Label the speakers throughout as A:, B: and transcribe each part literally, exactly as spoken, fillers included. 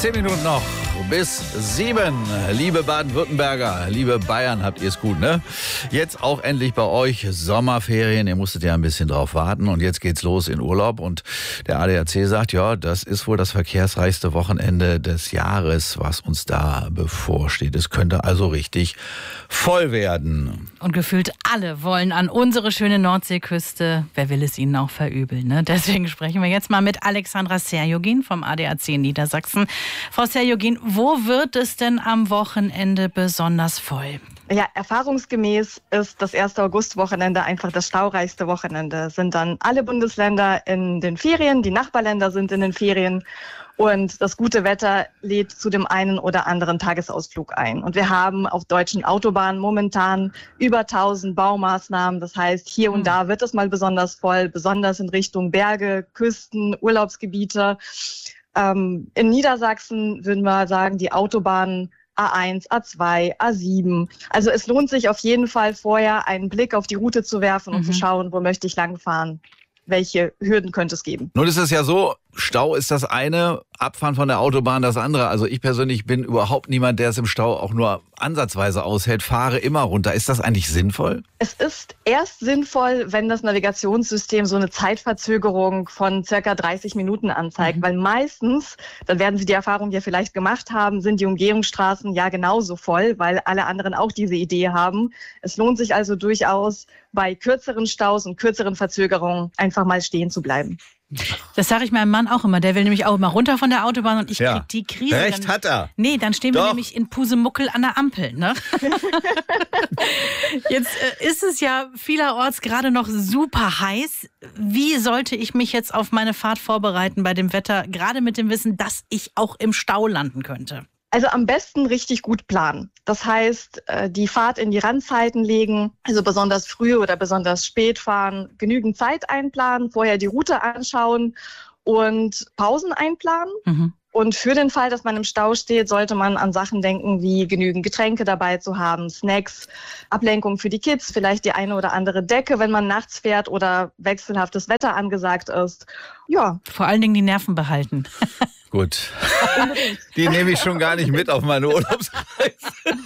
A: Zehn Minuten noch bis sieben. Liebe Baden-Württemberger, liebe Bayern, habt ihr es gut, ne? Jetzt auch endlich bei euch Sommerferien. Ihr musstet ja ein bisschen drauf warten und jetzt geht's los in Urlaub. Und der A D A C sagt, ja, das ist wohl das verkehrsreichste Wochenende des Jahres, was uns da bevorsteht. Es könnte also richtig voll werden.
B: Und gefühlt alle wollen an unsere schöne Nordseeküste. Wer will es ihnen auch verübeln, ne? Deswegen sprechen wir jetzt mal mit Alexandra Serjogin vom A D A C in Niedersachsen. Frau Serjogin, wo wird es denn am Wochenende besonders voll?
C: Ja, erfahrungsgemäß ist das erste August-Wochenende einfach das staureichste Wochenende. Es sind dann alle Bundesländer in den Ferien, die Nachbarländer sind in den Ferien und das gute Wetter lädt zu dem einen oder anderen Tagesausflug ein. Und wir haben auf deutschen Autobahnen momentan über tausend Baumaßnahmen. Das heißt, hier und da wird es mal besonders voll, besonders in Richtung Berge, Küsten, Urlaubsgebiete. Ähm, in Niedersachsen würden wir sagen, die Autobahnen A eins, A zwei, A sieben. Also es lohnt sich auf jeden Fall vorher einen Blick auf die Route zu werfen und
B: Mhm.
C: zu schauen, wo möchte ich langfahren. Welche Hürden könnte es geben?
A: Nun ist es ja so, Stau ist das eine, Abfahren von der Autobahn das andere. Also ich persönlich bin überhaupt niemand, der es im Stau auch nur ansatzweise aushält, fahre immer runter. Ist das eigentlich sinnvoll?
C: Es ist erst sinnvoll, wenn das Navigationssystem so eine Zeitverzögerung von circa dreißig Minuten anzeigt,
B: Mhm.
C: weil meistens, dann werden Sie die Erfahrung ja vielleicht gemacht haben, sind die Umgehungsstraßen ja genauso voll, weil alle anderen auch diese Idee haben. Es lohnt sich also durchaus, bei kürzeren Staus und kürzeren Verzögerungen einfach mal stehen zu bleiben.
B: Das sage ich meinem Mann auch immer. Der will nämlich auch immer runter von der Autobahn und ich
A: Ja.
B: krieg die Krise.
A: Recht
B: dann,
A: hat er.
B: Nee, dann stehen wir
A: Doch.
B: nämlich in Pusemuckel an der Ampel. Ne? Jetzt äh, ist es ja vielerorts gerade noch super heiß. Wie sollte ich mich jetzt auf meine Fahrt vorbereiten bei dem Wetter, gerade mit dem Wissen, dass ich auch im Stau landen könnte?
C: Also am besten richtig gut planen. Das heißt, äh, die Fahrt in die Randzeiten legen, also besonders früh oder besonders spät fahren, genügend Zeit einplanen, vorher die Route anschauen und Pausen einplanen.
B: Mhm.
C: Und für den Fall, dass man im Stau steht, sollte man an Sachen denken, wie genügend Getränke dabei zu haben, Snacks, Ablenkung für die Kids, vielleicht die eine oder andere Decke, wenn man nachts fährt oder wechselhaftes Wetter angesagt ist. Ja.
B: Vor allen Dingen die Nerven behalten.
A: Gut. Die nehme ich schon gar nicht mit auf meine Urlaubsreise.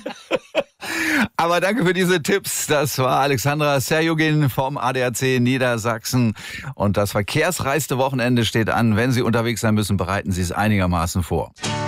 A: Aber danke für diese Tipps. Das war Alexandra Serjogin vom A D A C Niedersachsen. Und das verkehrsreichste Wochenende steht an. Wenn Sie unterwegs sein müssen, bereiten Sie es einigermaßen vor.